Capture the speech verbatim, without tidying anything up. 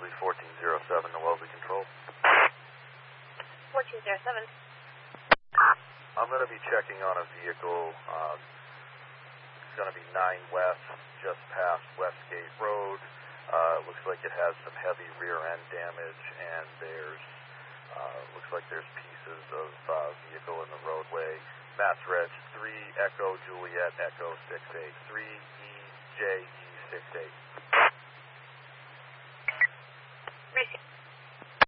Julie fourteen oh seven to Wellesley Control. fourteen oh seven. I'm going to be checking on a vehicle. Uh, it's going to be nine West, just past Westgate Road. Uh, looks like it has some heavy rear end damage, and there's uh, looks like there's pieces of uh, vehicle in the roadway. Mass Reg three Echo Juliet Echo six eight three E J E six eight.